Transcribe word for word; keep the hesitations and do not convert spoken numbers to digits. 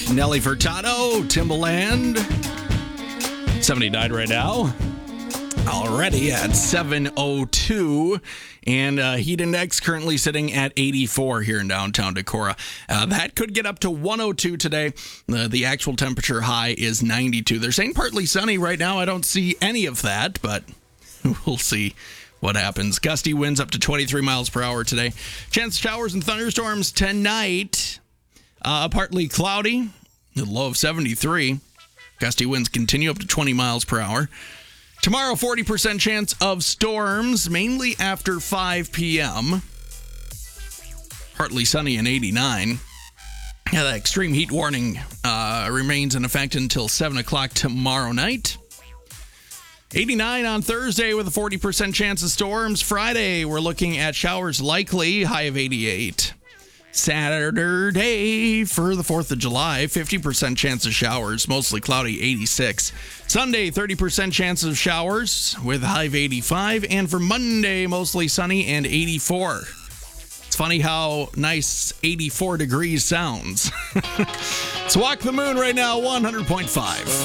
Nelly Furtado, Timbaland. seventy-nine right now. Already at seven oh two. And uh, heat index currently sitting at eighty-four here in downtown Decorah. Uh, that could get up to one oh two today. Uh, the actual temperature high is ninety-two. They're saying partly sunny right now. I don't see any of that, but we'll see what happens. Gusty winds up to twenty-three miles per hour today. Chance of showers and thunderstorms tonight. Uh, partly cloudy. A low of seventy-three. Gusty winds continue up to twenty miles per hour. Tomorrow, forty percent chance of storms, mainly after five p.m. Partly sunny and eighty-nine. Yeah, that extreme heat warning uh, remains in effect until seven o'clock tomorrow night. eighty-nine on Thursday with a forty percent chance of storms. Friday, we're looking at showers likely, high of eighty-eight. Saturday for the fourth of July, fifty percent chance of showers, mostly cloudy, eighty-six. Sunday, thirty percent chance of showers with a high of eighty-five. And for Monday, mostly sunny and eighty-four. It's funny how nice eighty-four degrees sounds. It's Walk the Moon right now, one hundred point five.